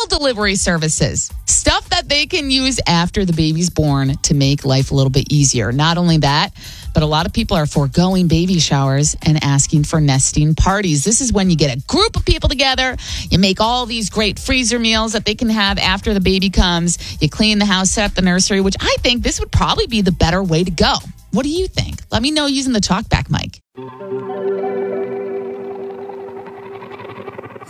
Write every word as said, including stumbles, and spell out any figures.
delivery services. Stuff that they can use after the baby's born to make life a little bit easier. Not only that, but a lot of people are foregoing baby showers and asking for nesting parties. This is when you get a group of people together. You make all these great freezer meals that they can have after the baby comes. You clean the house, set up the nursery, which I think this would probably be the better way to go. What do you think? Let me know using the talkback mic.